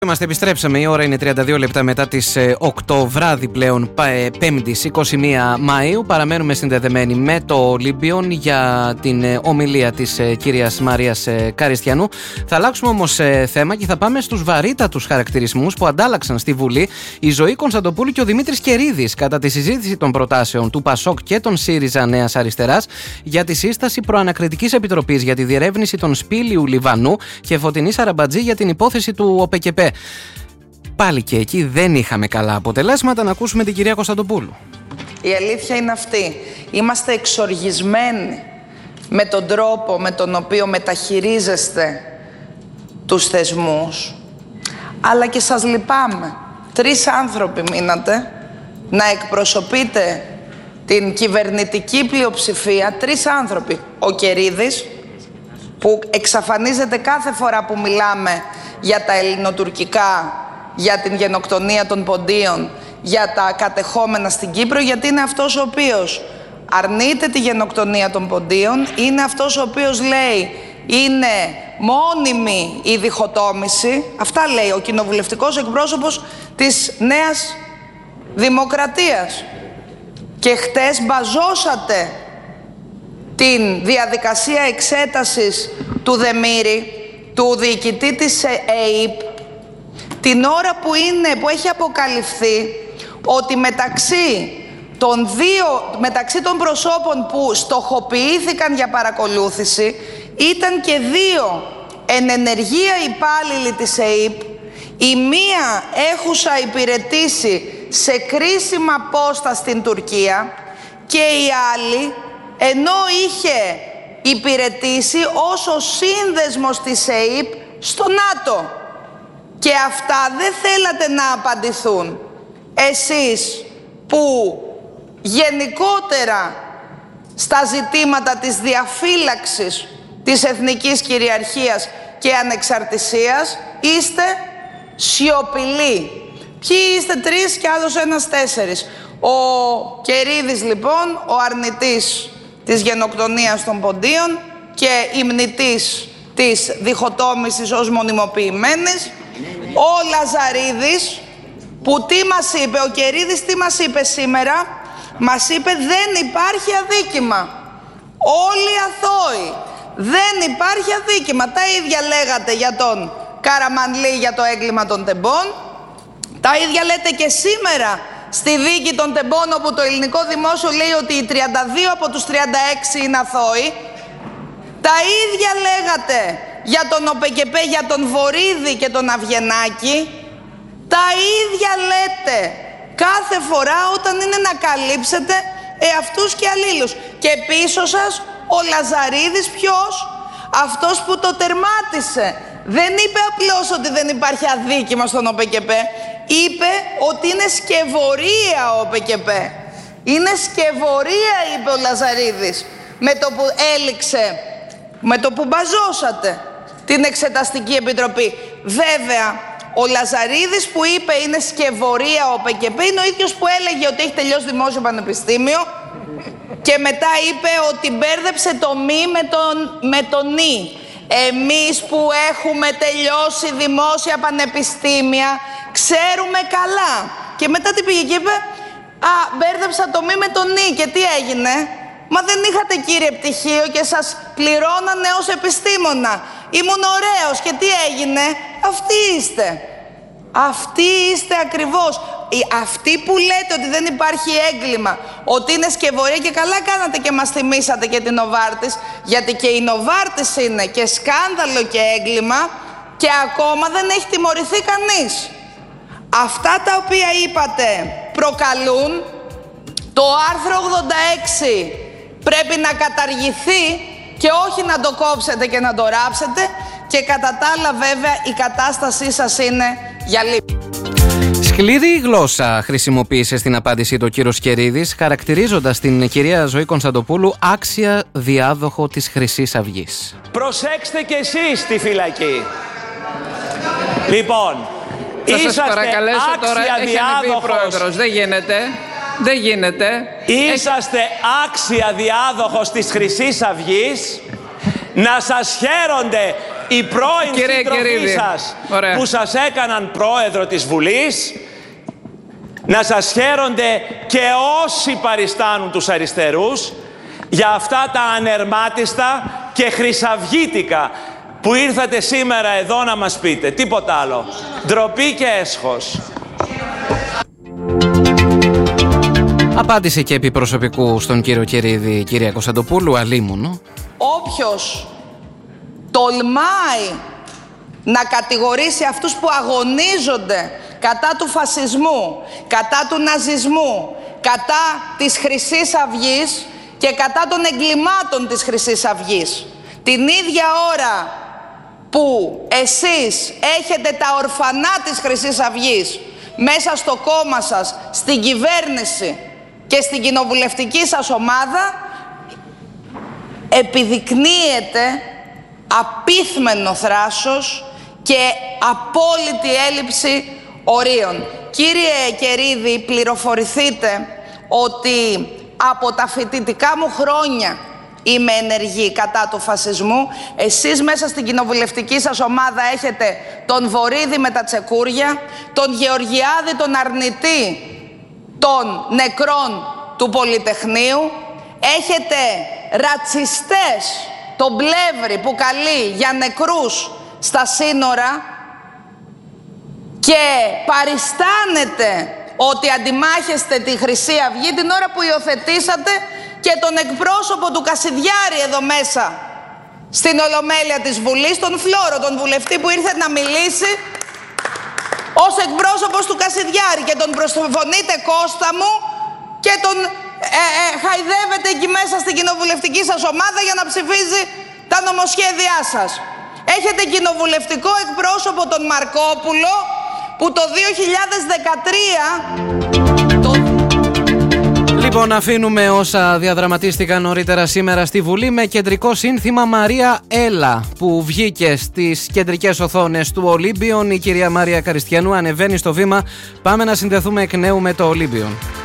Επιστρέψαμε, η ώρα είναι 32 λεπτά μετά τις 8 βράδυ πλέον, 5ης 21 Μαΐου. Παραμένουμε συνδεδεμένοι με το Ολύμπιον για την ομιλία της κυρίας Μαρίας Καριστιανού. Θα αλλάξουμε όμως θέμα και θα πάμε στους βαρύτατους χαρακτηρισμούς που αντάλλαξαν στη Βουλή η Ζωή Κωνσταντοπούλου και ο Δημήτρης Κερίδης κατά τη συζήτηση των προτάσεων του ΠΑΣΟΚ και των ΣΥΡΙΖΑ Νέας Αριστεράς για τη σύσταση προανακριτικής επιτροπής για τη διερεύνηση των Σπήλιου Λιβανού και Φωτεινής Αραμπατζή για την υπόθεση του ΟΠΕΚΕΠΕ. Πάλι και εκεί δεν είχαμε καλά αποτελέσματα. Να ακούσουμε την κυρία Κωνσταντοπούλου. Η αλήθεια είναι αυτή. Είμαστε εξοργισμένοι με τον τρόπο με τον οποίο μεταχειρίζεστε τους θεσμούς, αλλά και σας λυπάμαι. 3 άνθρωποι μείνατε να εκπροσωπείτε την κυβερνητική πλειοψηφία. 3 άνθρωποι. Ο Κερίδης, που εξαφανίζεται κάθε φορά που μιλάμε για τα ελληνοτουρκικά, για την γενοκτονία των Ποντίων, για τα κατεχόμενα στην Κύπρο, γιατί είναι αυτός ο οποίος αρνείται τη γενοκτονία των Ποντίων, είναι αυτός ο οποίος λέει είναι μόνιμη η διχοτόμηση. Αυτά λέει ο κοινοβουλευτικός εκπρόσωπος της Νέας Δημοκρατίας. Και χτες μπαζώσατε την διαδικασία εξέτασης του Δεμήρη, του διοικητή της ΕΕΠ, την ώρα που έχει αποκαλυφθεί ότι μεταξύ των προσώπων που στοχοποιήθηκαν για παρακολούθηση ήταν και 2 εν ενεργεία υπάλληλοι της ΕΕΠ, η μία έχουσα υπηρετήσει σε κρίσιμα πόστα στην Τουρκία και η άλλη ενώ είχε υπηρετήσει ως ο σύνδεσμος της ΕΕΠ στο ΝΑΤΟ. Και αυτά δεν θέλατε να απαντηθούν. Εσείς που γενικότερα στα ζητήματα της διαφύλαξης της εθνικής κυριαρχίας και ανεξαρτησίας είστε σιωπηλοί. Ποιοι είστε? 3 και άλλος ένας 4. Ο Κερίδης λοιπόν, ο αρνητής της γενοκτονίας των Ποντίων και υμνητής της διχοτόμησης ως μονιμοποιημένης. Ο Λαζαρίδης, που τι μας είπε, ο Κερίδης τι μας είπε σήμερα? Μας είπε δεν υπάρχει αδίκημα. Όλοι αθώοι. Δεν υπάρχει αδίκημα. Τα ίδια λέγατε για τον Καραμανλή για το έγκλημα των Τεμπών. Τα ίδια λέτε και σήμερα στη δίκη των Τεμπών, όπου το ελληνικό δημόσιο λέει ότι οι 32 από τους 36 είναι αθώοι. Τα ίδια λέγατε για τον ΟΠΕΚΕΠΕ, για τον Βορίδη και τον Αυγενάκη. Τα ίδια λέτε κάθε φορά όταν είναι να καλύψετε εαυτούς και αλλήλους. Και πίσω σας ο Λαζαρίδης ποιος? Αυτός που το τερμάτισε. Δεν είπε απλώς ότι δεν υπάρχει αδίκημα στον ΟΠΕΚΕΠΕ. Είπε ότι είναι σκευωρία ο ΟΠΕΚΕΠΕ. Είναι σκευωρία, είπε ο Λαζαρίδης, με το που έληξε, με το που μπαζώσατε την Εξεταστική Επιτροπή. Βέβαια, ο Λαζαρίδης που είπε είναι σκευωρία ο ΟΠΕΚΕΠΕ είναι ο ίδιος που έλεγε ότι έχει τελειώσει δημόσιο πανεπιστήμιο και μετά είπε ότι μπέρδεψε το μη με το νη. Εμείς που έχουμε τελειώσει δημόσια πανεπιστήμια ξέρουμε καλά. Και μετά τι πήγε και είπε? Μπέρδεψα το μη με το νη. Και τι έγινε? Μα δεν είχατε κύριε πτυχίο και σας πληρώνανε ως επιστήμονα. Ήμουν ωραίος και τι έγινε? Αυτοί είστε. Αυτοί είστε ακριβώς. Αυτοί που λέτε ότι δεν υπάρχει έγκλημα, ότι είναι σκευωρία, και καλά κάνατε και μας θυμήσατε και την Νοβάρτης, γιατί και η Νοβάρτης είναι και σκάνδαλο και έγκλημα και ακόμα δεν έχει τιμωρηθεί κανείς. Αυτά τα οποία είπατε προκαλούν. Το άρθρο 86 πρέπει να καταργηθεί και όχι να το κόψετε και να το ράψετε. Και κατά τα άλλα βέβαια η κατάστασή σας είναι για λύπη. Σκληρή γλώσσα χρησιμοποίησε στην απάντησή του ο κύριος Κερίδης, χαρακτηρίζοντας την κυρία Ζωή Κωνσταντοπούλου άξια διάδοχο της Χρυσής Αυγής. Προσέξτε κι εσείς στη φυλακή. Λοιπόν, είσαστε άξια διάδοχος. Δεν γίνεται. Δεν γίνεται. Είσαστε άξια διάδοχος της Χρυσής Αυγής. Να σας χαίρονται οι πρώην σύντροφοι σας που σας έκαναν πρόεδρο της Βουλής, να σας χαίρονται και όσοι παριστάνουν τους αριστερούς για αυτά τα ανερμάτιστα και χρυσαυγίτικα που ήρθατε σήμερα εδώ να μας πείτε. Τίποτα άλλο. Ντροπή και έσχος. Απάντησε και επί προσωπικού στον κύριο Κερίδη η κυρία Κωνσταντοπούλου, αλίμονο. Όποιος τολμάει να κατηγορήσει αυτούς που αγωνίζονται κατά του φασισμού, κατά του ναζισμού, κατά της Χρυσής Αυγής και κατά των εγκλημάτων της Χρυσής Αυγής, την ίδια ώρα που εσείς έχετε τα ορφανά της Χρυσής Αυγής μέσα στο κόμμα σας, στην κυβέρνηση και στην κοινοβουλευτική σας ομάδα, επιδεικνύεται απίθμενο θράσος και απόλυτη έλλειψη ορίων. Κύριε Κερίδη, πληροφορηθείτε ότι από τα φοιτητικά μου χρόνια είμαι ενεργή κατά του φασισμού. Εσείς μέσα στην κοινοβουλευτική σας ομάδα έχετε τον Βορίδη με τα τσεκούρια, τον Γεωργιάδη τον αρνητή των νεκρών του Πολυτεχνείου, έχετε ρατσιστές τον Πλεύρη που καλεί για νεκρούς στα σύνορα και παριστάνετε ότι αντιμάχεστε τη Χρυσή Αυγή την ώρα που υιοθετήσατε και τον εκπρόσωπο του Κασιδιάρη εδώ μέσα στην Ολομέλεια της Βουλής, τον Φλόρο, τον βουλευτή που ήρθε να μιλήσει ως εκπρόσωπος του Κασιδιάρη, και τον προσφωνείτε Κώστα μου και τον χαϊδεύετε εκεί μέσα στην κοινοβουλευτική σας ομάδα για να ψηφίζει τα νομοσχέδιά σας. Έχετε κοινοβουλευτικό εκπρόσωπο τον Μαρκόπουλο που το 2013... Λοιπόν, αφήνουμε όσα διαδραματίστηκαν νωρίτερα σήμερα στη Βουλή με κεντρικό σύνθημα Μαρία Έλα, που βγήκε στις κεντρικές οθόνες του Ολύμπιον. Η κυρία Μαρία Καριστιανού ανεβαίνει στο βήμα. Πάμε να συνδεθούμε εκ νέου με το Ολύμπιον.